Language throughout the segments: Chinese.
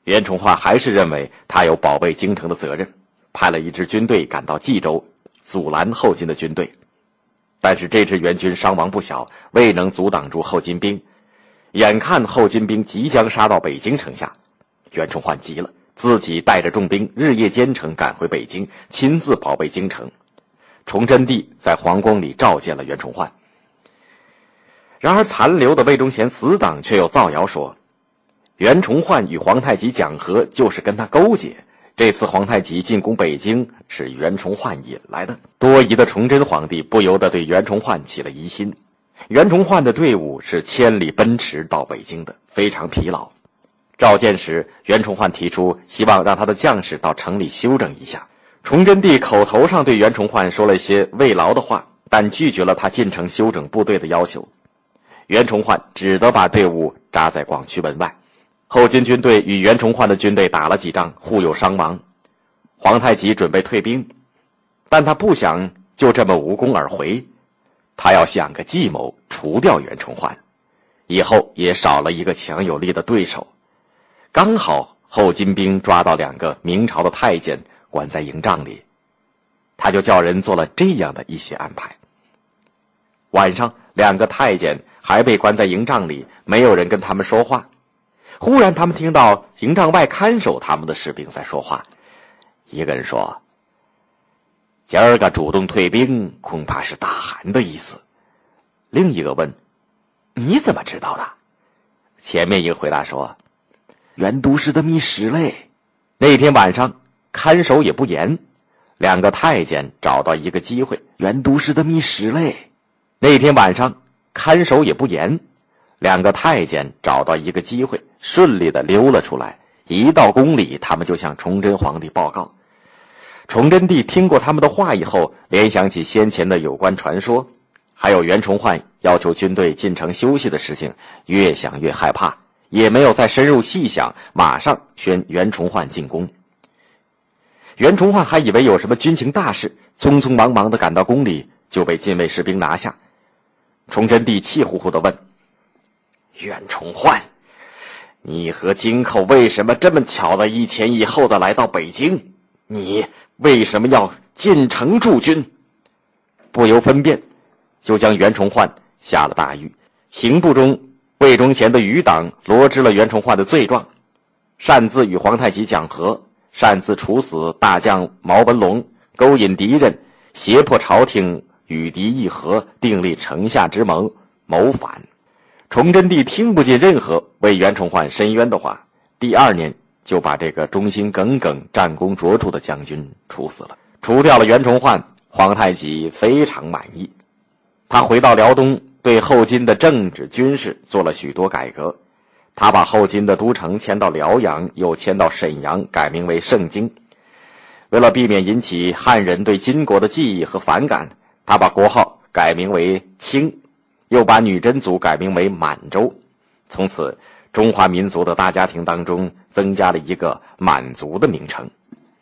袁崇焕还是认为他有保卫京城的责任，派了一支军队赶到冀州，阻拦后金的军队。但是这支援军伤亡不小，未能阻挡住后金兵。眼看后金兵即将杀到北京城下，袁崇焕急了，自己带着重兵日夜兼程赶回北京，亲自保卫京城。崇祯帝在皇宫里召见了袁崇焕。然而残留的魏忠贤死党却又造谣说，袁崇焕与皇太极讲和就是跟他勾结，这次皇太极进攻北京是袁崇焕引来的。多疑的崇祯皇帝不由得对袁崇焕起了疑心。袁崇焕的队伍是千里奔驰到北京的，非常疲劳。召见时，袁崇焕提出希望让他的将士到城里休整一下。崇祯帝口头上对袁崇焕说了一些慰劳的话，但拒绝了他进城休整部队的要求。袁崇焕只得把队伍扎在广渠门外。后金军队与袁崇焕的军队打了几仗，互有伤亡。皇太极准备退兵，但他不想就这么无功而回，他要想个计谋除掉袁崇焕，以后也少了一个强有力的对手。刚好后金兵抓到2个明朝的太监关在营帐里，他就叫人做了这样的一些安排。晚上2个太监还被关在营帐里，没有人跟他们说话。忽然他们听到营帐外看守他们的士兵在说话，一个人说，今儿个主动退兵恐怕是大汗的意思。另一个问，你怎么知道的？前面一个回答说，袁都师的密使嘞。那天晚上看守也不严，2个太监找到一个机会，袁都师的密使嘞。那天晚上看守也不严，2个太监找到一个机会，顺利地溜了出来。一到宫里，他们就向崇祯皇帝报告。崇祯帝听过他们的话以后，联想起先前的有关传说，还有袁崇焕要求军队进城休息的事情，越想越害怕，也没有再深入细想，马上宣袁崇焕进宫。袁崇焕还以为有什么军情大事，匆匆忙忙地赶到宫里，就被禁卫士兵拿下。崇祯帝气呼呼地问，袁崇焕，你和京寇为什么这么巧的一前一后的来到北京？你为什么要进城驻军？不由分辨，就将袁崇焕下了大狱。刑部中，魏忠贤的余党罗织了袁崇焕的罪状，擅自与皇太极讲和，擅自处死大将毛文龙，勾引敌人，胁迫朝廷与敌议和，订立城下之盟，谋反。崇祯帝听不进任何为袁崇焕申冤的话，第2年就把这个忠心耿耿、战功卓著的将军处死了。除掉了袁崇焕，皇太极非常满意。他回到辽东，对后金的政治军事做了许多改革。他把后金的都城迁到辽阳，又迁到沈阳，改名为盛京。为了避免引起汉人对金国的记忆和反感，他把国号改名为清，又把女真族改名为满洲。从此中华民族的大家庭当中增加了一个满族的名称。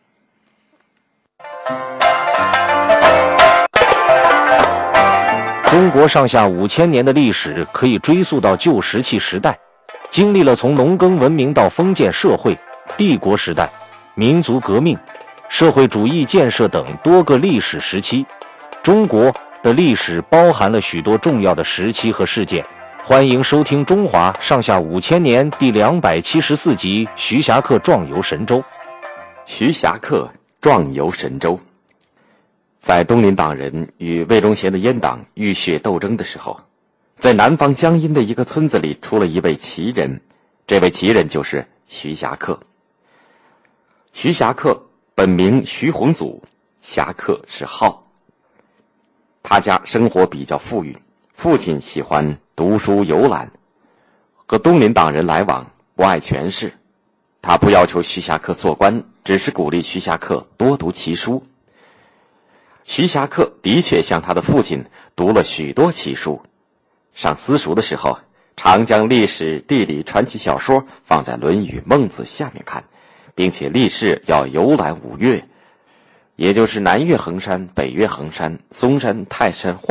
中国上下5000年的历史可以追溯到旧石器时代，经历了从农耕文明到封建社会、帝国时代、民族革命、社会主义建设等多个历史时期。中国的历史包含了许多重要的时期和事件。欢迎收听《中华上下5000年》第274集《徐霞客壮游神州》。 徐霞客壮游神州。在东林党人与魏忠贤的阉党浴血斗争的时候，在南方江阴的一个村子里出了一位奇人，这位奇人就是徐霞客。徐霞客本名徐宏祖，侠客是号。他家生活比较富裕，父亲喜欢读书游览，和东林党人来往，不爱权势。他不要求徐霞客做官，只是鼓励徐霞客多读奇书。徐霞客的确像他的父亲读了许多奇书，上私塾的时候常将历史、地理、传奇小说放在《论语》《孟子》下面看，并且立誓要游览5岳，也就是南岳衡山、北岳衡山、嵩山、泰山、